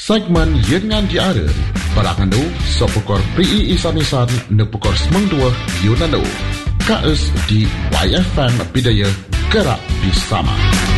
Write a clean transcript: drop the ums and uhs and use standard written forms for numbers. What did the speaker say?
Segmen Yengan Diara Barangandu Sopukor PI Isanisan Nepukor Semangdua Yunandu Kaes di YFM Bidaya Gerak Bersama.